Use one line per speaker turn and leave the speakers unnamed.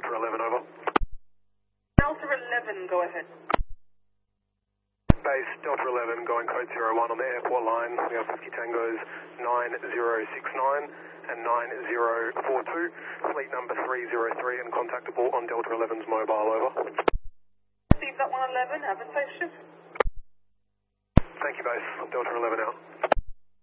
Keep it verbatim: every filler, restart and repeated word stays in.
eleven, over.
Delta eleven, go ahead.
Base Delta eleven, going code zero one on the airport line. We have Whiskey Tangos nine zero six nine and nine zero four two. Fleet number three zero three and contactable on Delta eleven's mobile, over.
Receive that one eleven, have a safe shift.
Thank you, base. Delta eleven